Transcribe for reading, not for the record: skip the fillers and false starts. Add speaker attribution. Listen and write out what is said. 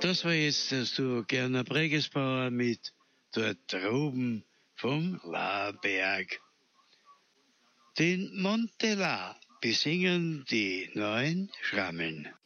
Speaker 1: Das war jetzt das Duo Gerner Bregesbauer mit Dort droben vom Laberg. Den Monte La besingen die neuen Schrammeln.